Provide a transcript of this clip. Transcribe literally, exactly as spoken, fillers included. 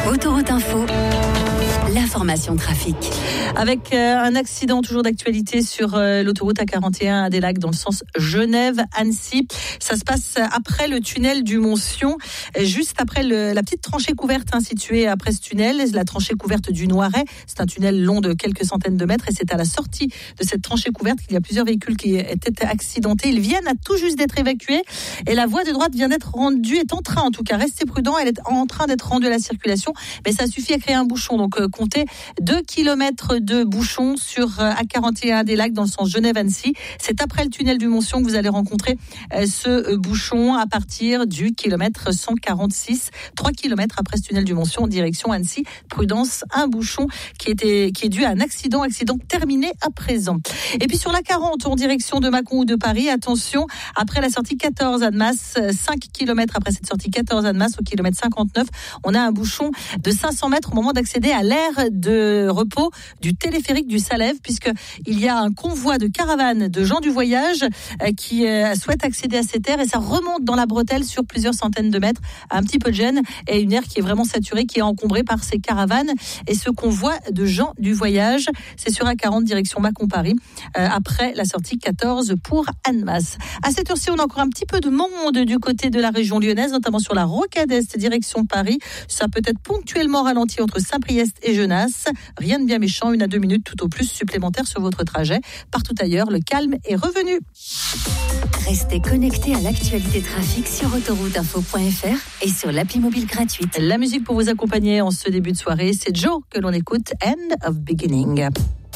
Autoroute Info, l'information trafic. Avec euh, un accident toujours d'actualité sur euh, l'autoroute A quarante et un à des Lacs dans le sens Genève-Annecy. Ça se passe après le tunnel du Mont-Sion, juste après le, la petite tranchée couverte hein, située après ce tunnel, la tranchée couverte du Noiret. C'est un tunnel long de quelques centaines de mètres et c'est à la sortie de cette tranchée couverte qu'il y a plusieurs véhicules qui étaient accidentés. Ils viennent à tout juste d'être évacués et la voie de droite vient d'être rendue, est en train en tout cas, restez prudents, elle est en train d'être rendue à la circulation, mais ça suffit à créer un bouchon. Donc euh, comptez deux kilomètres de bouchon sur euh, A quarante et un des Lacs dans le sens Genève-Annecy. C'est après le tunnel du Mont-Sion que vous allez rencontrer euh, ce euh, bouchon à partir du kilomètre cent quarante-six, trois kilomètres après ce tunnel du Mont-Sion en direction Annecy. Prudence, un bouchon qui était qui est dû à un accident, accident terminé à présent. Et puis sur la quarante en direction de Mâcon ou de Paris, attention, après la sortie quatorze Annemasse, cinq kilomètres après cette sortie quatorze Annemasse au kilomètre cinquante-neuf, on a un bouchon de cinq cents mètres au moment d'accéder à l'aire de repos du téléphérique du Salève, puisqu'il y a un convoi de caravanes de gens du voyage euh, qui euh, souhaitent accéder à cette aire et ça remonte dans la bretelle sur plusieurs centaines de mètres, un petit peu de gêne et une aire qui est vraiment saturée, qui est encombrée par ces caravanes et ce convoi de gens du voyage. C'est sur A quarante direction Mâcon-Paris, euh, après la sortie quatorze pour Annemasse. À cette heure-ci, on a encore un petit peu de monde du côté de la région lyonnaise, notamment sur la Rocade Est direction Paris. Ça peut être ponctuellement ralenti entre Saint-Priest et Genasse. Rien de bien méchant, une à deux minutes tout au plus supplémentaires sur votre trajet. Partout ailleurs, le calme est revenu. Restez connectés à l'actualité trafic sur autoroute info point f r et sur l'appli mobile gratuite. La musique pour vous accompagner en ce début de soirée, c'est Joe que l'on écoute, End of Beginning.